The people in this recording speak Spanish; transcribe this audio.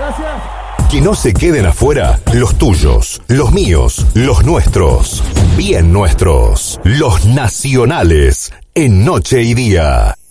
Que no se queden afuera los tuyos, los míos, los nuestros, bien nuestros, los nacionales, en Noche y Día.